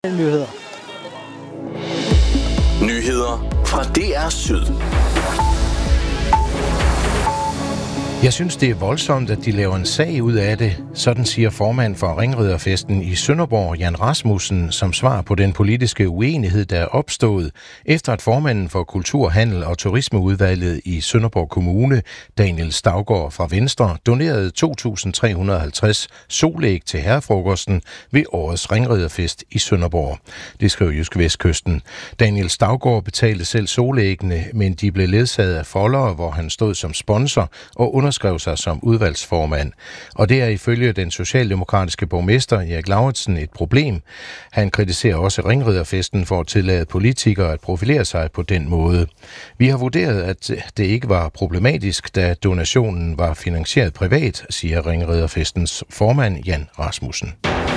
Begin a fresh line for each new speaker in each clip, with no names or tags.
Nyheder.
Nyheder fra DR Syd.
Jeg synes, det er voldsomt, at de laver en sag ud af det. Sådan siger formand for Ringriderfesten i Sønderborg, Jan Rasmussen, som svar på den politiske uenighed, der er opstået, efter at formanden for Kultur, Handel og Turismeudvalget i Sønderborg Kommune, Daniel Staugaard fra Venstre, donerede 2.350 solæg til herrefrokosten ved årets Ringriderfest i Sønderborg. Det skriver Jysk Vestkysten. Daniel Staugaard betalte selv solæggene, men de blev ledsaget af foldere, hvor han stod som sponsor og underskrev sig som udvalgsformand. Og det er ifølge den socialdemokratiske borgmester Erik Lauritsen et problem. Han kritiserer også Ringriderfesten for at tillade politikere at profilere sig på den måde. Vi har vurderet, at det ikke var problematisk, da donationen var finansieret privat, siger Ringriderfestens formand Jan Rasmussen.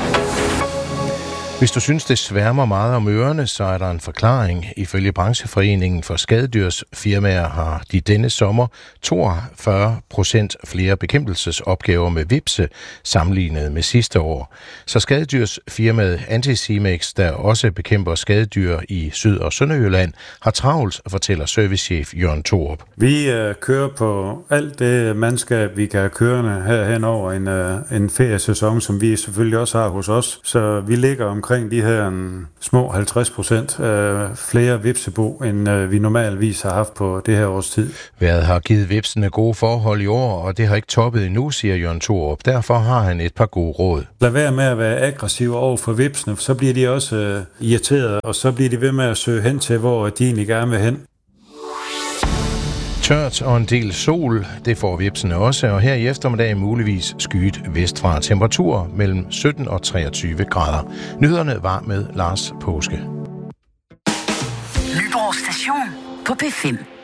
Hvis du synes, det sværmer meget om ørerne, så er der en forklaring. Ifølge brancheforeningen for skadedyrsfirmaer har de denne sommer 42% flere bekæmpelsesopgaver med hvepse sammenlignet med sidste år. Så skadedyrsfirmaet Anticimex, der også bekæmper skadedyr i Syd- og Sønderjylland, har travlt, fortæller servicechef Jørgen Thorup.
Vi kører på alt det mandskab, vi kan have kørende herhen over en feriesæson, som vi selvfølgelig også har hos os. Så vi ligger omkring de her små 50% flere hvepsebo, end vi normalvis har haft på det her års tid.
Vejret har givet hvepsene gode forhold i år, og det har ikke toppet endnu, siger Jørgen Thorup. Derfor har han et par gode råd.
Lad være med at være aggressiv over for hvepsene, så bliver de også irriterede, og så bliver de ved med at søge hen til, hvor de egentlig gerne vil hen.
Tørt og en del sol, det får hvepsene også, og her i eftermiddag muligvis skyet vestfra. Temperatur mellem 17 og 23 grader. Nyhederne var med Lars Påske.
Nyborg Station på P5.